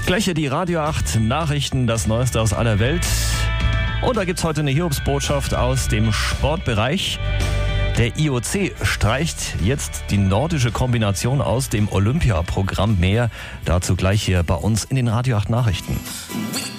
Gleich hier die Radio 8 Nachrichten, das Neueste aus aller Welt. Und da gibt es heute eine Hiobsbotschaft aus dem Sportbereich. Der IOC streicht jetzt die nordische Kombination aus dem Olympiaprogramm. Mehr dazu gleich hier bei uns in den Radio 8 Nachrichten.